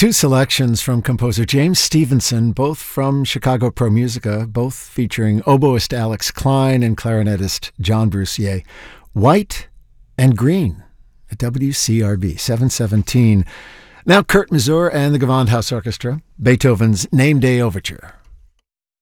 Two selections from composer James Stevenson, both from Chicago Pro Musica, both featuring oboist Alex Klein and clarinetist John Brussier. White and Green at WCRB 717. Now Kurt Masur and the Gewandhaus Orchestra, Beethoven's Name Day Overture.